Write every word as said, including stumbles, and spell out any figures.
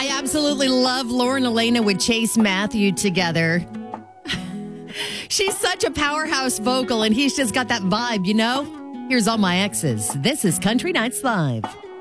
I absolutely love Lauren Elena with Chase Matthew together. She's such a powerhouse vocal, and he's just got that vibe, you know? Here's All My Exes. This is Country Nights Live.